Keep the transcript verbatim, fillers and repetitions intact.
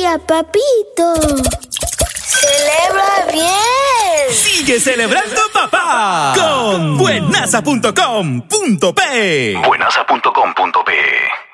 día, papito. ¡Celebra bien! ¡Sigue celebrando papá! Con buenasa punto com punto pe. buenasa punto com punto pe